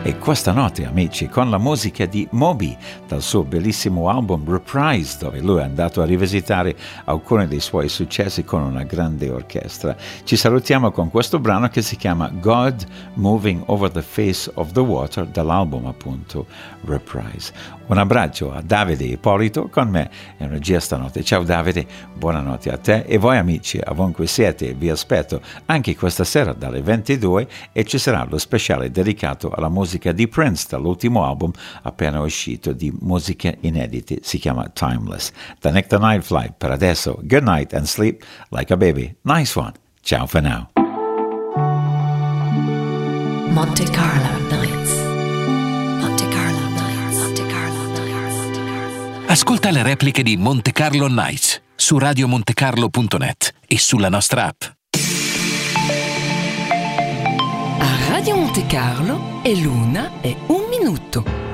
E questa notte, amici, con la musica di Moby dal suo bellissimo album Reprise, dove lui è andato a rivisitare alcuni dei suoi successi con una grande orchestra. Ci salutiamo con questo brano che si chiama God Moving Over the Face of the Water dall'album appunto Reprise. Un abbraccio a Davide Ippolito con me in regia stanotte. Ciao Davide, buonanotte a te e voi amici, ovunque siete, vi aspetto anche questa sera dalle 22 e ci sarà lo speciale dedicato alla musica di Prince dall'ultimo album appena uscito di musiche inedite, si chiama Timeless. Da Nick the Night Flight per adesso, good night and sleep like a baby. Nice one. Ciao for now. Monte Carlo Nights. Monte Carlo Nights. Monte Carlo Nights. Ascolta le repliche di Monte Carlo Nights su radiomontecarlo.net e sulla nostra app. A Radio Monte Carlo è l'1:01.